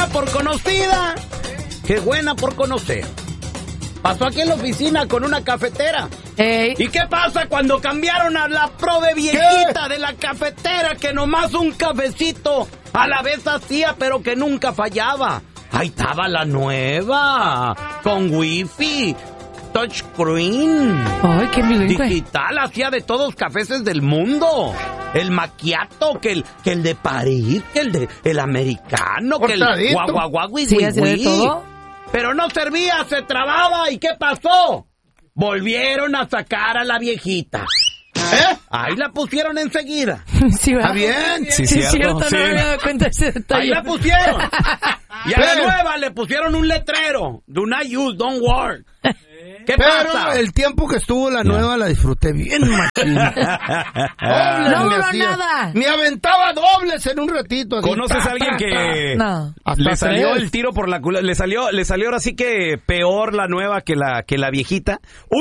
buena por conocida que buena por conocer. Pasó aquí en la oficina con una cafetera. ¿Y qué pasa cuando cambiaron a la prove viejita de la cafetera que nomás un cafecito a la vez hacía pero que nunca fallaba? Ahí estaba la nueva, con wifi, touchscreen. Ay, qué bilingüe. Digital, hacía de todos los cafés del mundo. El macchiato, que el de París, que el americano, que el guaguaguagui. Sí, hacía de todo. Pero no servía, se trababa. ¿Y qué pasó? Volvieron a sacar a la viejita. Ahí la pusieron enseguida. Sí, ¿verdad? ¿Está bien? Sí, cierto, no me había dado cuenta de ese detalle. Ahí la pusieron. Y a la nueva le pusieron un letrero. Do not use, don't work. ¿Qué pasa? Pero el tiempo que estuvo la nueva la disfruté bien, machín. No duró nada. Me aventaba dobles en un ratito. Así. ¿Conoces a alguien que le salió el tiro por la culata? Le salió ahora sí que peor la nueva que la viejita.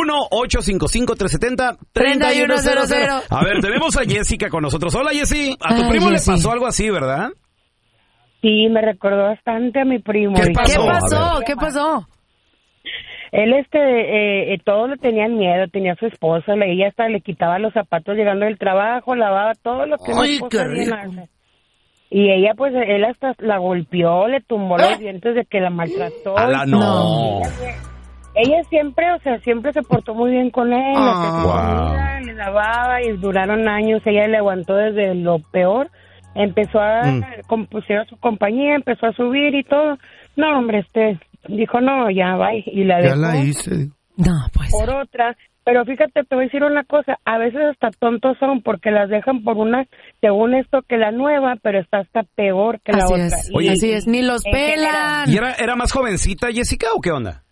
1-855-370-3100. A ver, tenemos a Jessica con nosotros. Hola, Jessy. A tu primo le pasó algo así, ¿verdad? Sí, me recordó bastante a mi primo. ¿Qué pasó? ¿Qué pasó? Él, todos le tenían miedo, tenía a su esposa, ella hasta le quitaba los zapatos llegando del trabajo, lavaba todo lo que Ay, no qué hace. Y ella, pues, él hasta la golpeó, le tumbó los dientes de que la maltrató. No. Ella siempre, siempre se portó muy bien con él, le lavaba y duraron años, ella le aguantó desde lo peor, empezó a pusieron su compañía, empezó a subir y todo. No, hombre, dijo, no, ya va, y la dejó. Ya la hice. No, pues. Por otra, pero fíjate, te voy a decir una cosa, a veces hasta tontos son porque las dejan por una, según esto, que la nueva, pero está hasta peor que la otra. Oye, así es, ni los pelan. ¿Y era más jovencita, Jessica, o qué onda?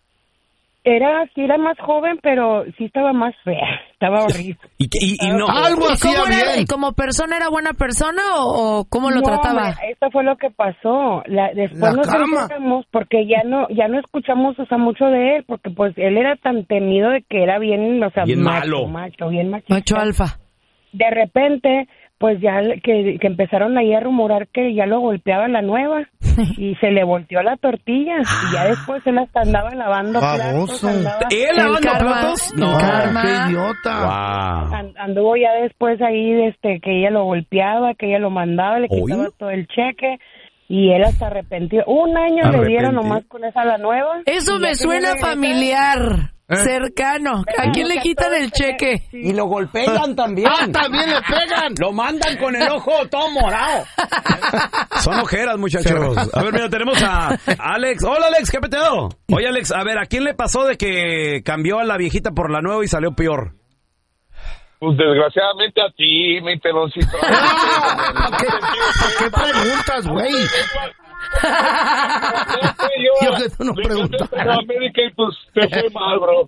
Era más joven, pero sí estaba más fea, estaba horrible. ¿Y no? Algo hacía bien. ¿Y como persona era buena persona o cómo lo trataba? Hombre, esto fue lo que pasó. Después nos enteramos porque ya no escuchamos, mucho de él, porque pues él era tan temido de que era bien, bien malo. Bien machista. Macho alfa. De repente, pues ya que empezaron ahí a rumorar que ya lo golpeaba la nueva y se le volteó la tortilla y ya después él hasta andaba lavando platos. ¿Él lavando platos? No, qué idiota. Wow. Anduvo ya después ahí que ella lo golpeaba, que ella lo mandaba, le quitaba todo el cheque y él hasta arrepentido. Un año le dieron nomás con esa la nueva. Eso me suena familiar. Cercano. ¿A quién le quitan el cheque? Y lo golpean también. También le pegan. Lo mandan con el ojo todo morado. Son ojeras, muchachos. A ver, mira, tenemos a Alex. Hola, Alex, ¿qué peteo? Oye, Alex, a ver, ¿a quién le pasó de que cambió a la viejita por la nueva y salió peor? Pues desgraciadamente a ti, mi peloncito. ¿Para qué preguntas, güey? Yo que tú no preguntas. América y pues te fue mal, bro.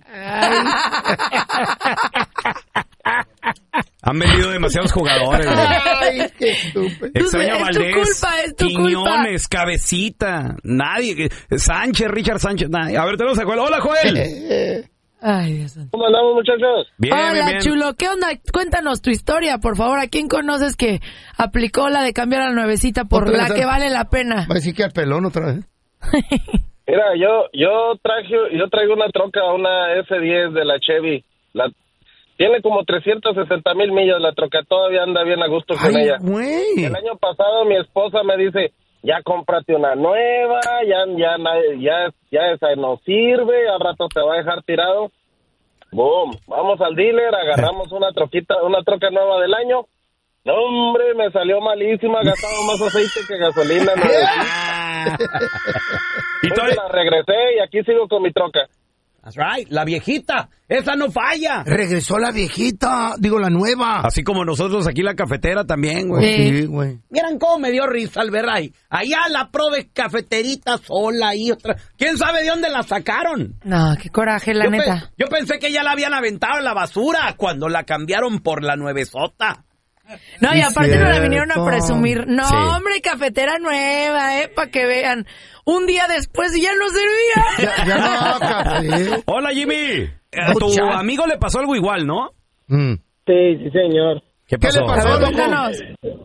Han vendido demasiados jugadores. Ay, qué estúpido. Extraño a Valdés, es tu Quiñones, Cabecita, nadie. Sánchez, Richard Sánchez, nadie. A ver, tenemos a Joel. Hola, Joel. Ay, Dios santo. ¿Cómo andamos, muchachos? Bien, Hola, bien. chulo. ¿Qué onda? Cuéntanos tu historia, por favor. ¿A quién conoces que aplicó la de cambiar a la nuevecita por Otra la vez que vale la pena? Va a decir que al pelón otra vez. Mira, yo traigo una troca, una F10 de la Chevy. Tiene como 360,000 millas la troca, todavía anda bien a gusto con ella. Güey. El año pasado mi esposa me dice, ya cómprate una nueva, ya esa no sirve, al rato te va a dejar tirado. Boom, vamos al dealer, agarramos una troca nueva del año. No, hombre, me salió malísima, gastaba más aceite que gasolina. Y la regresé y aquí sigo con mi troca. That's right, la viejita, esa no falla. Regresó la viejita, digo la nueva. Así como nosotros aquí la cafetera también, güey. Sí, güey. Miren cómo me dio risa al ver ahí. Allá la prove cafeterita sola y otra. ¿Quién sabe de dónde la sacaron? No, qué coraje, la neta. Yo pensé que ya la habían aventado en la basura cuando la cambiaron por la nuevesota. No, y aparte no la vinieron a presumir. No, Sí. hombre, cafetera nueva, para que vean. Un día después ya no servía. Ya no, café. Hola, Jimmy. A tu amigo le pasó algo igual, ¿no? Sí, señor. ¿Qué pasó? le pasó, A ver, loco? cuéntanos.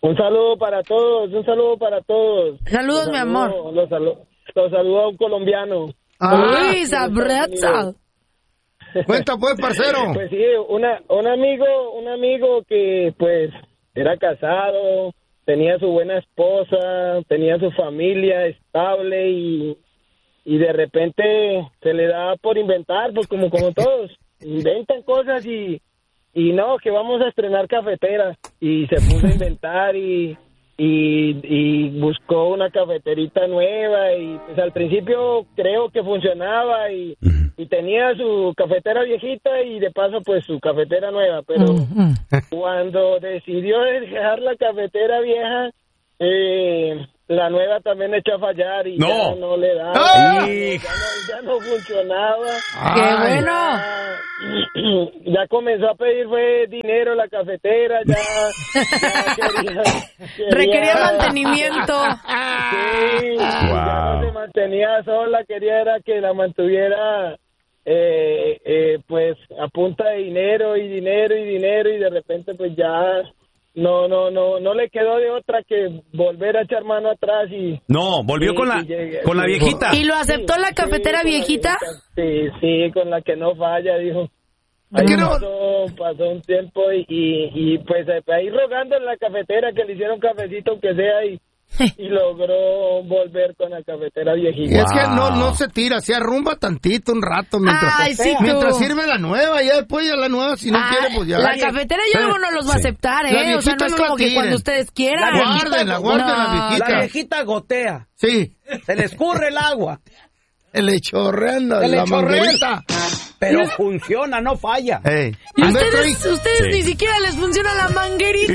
Un saludo para todos. Saludos, mi amor. Los saludo a un colombiano. ¡Uy, sabroso! Cuenta pues, parcero. Pues sí, un amigo que pues era casado, tenía su buena esposa, tenía su familia estable y de repente se le da por inventar, pues como todos, inventan cosas y no, que vamos a estrenar cafetera y se puso a inventar y buscó una cafeterita nueva y pues al principio creo que funcionaba y tenía su cafetera viejita y de paso pues su cafetera nueva, pero cuando decidió dejar la cafetera vieja, la nueva también echó a fallar y ya no le daba, ya no funcionaba. ¡Qué bueno! Ya comenzó a pedir dinero la cafetera, ya quería requería mantenimiento. Sí, ya no se mantenía sola, quería era que la mantuviera pues a punta de dinero y de repente pues ya no le quedó de otra que volver a echar mano atrás y no, volvió con la viejita. ¿Y lo aceptó la cafetera viejita? Sí, con la que no falla, dijo. Ahí pasó un tiempo y pues ahí rogando en la cafetera que le hicieron cafecito aunque sea y logró volver con la cafetera viejita. Y es que no se tira, se arrumba tantito un rato mientras sirve la nueva, ya después ya la nueva, si no quiere, pues ya. La cafetera ya luego no los va a aceptar, O sea, no es como que cuando ustedes quieran. Guarden la viejita. La viejita gotea. Sí. Se le escurre el agua. Le chorrean la manguerita. Pero funciona, no falla. Y ustedes ni siquiera les funciona la manguerita.